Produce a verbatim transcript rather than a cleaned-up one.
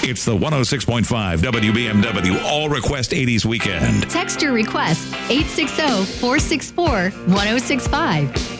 It's the one oh six point five W B M W All Request eighties Weekend. Text your request eight six zero, four six four, one zero six five.